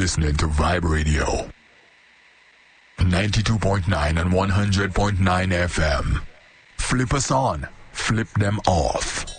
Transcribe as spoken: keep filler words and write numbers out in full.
listening to Vibe Radio. ninety-two point nine and one hundred point nine F M. Flip us on, flip them off.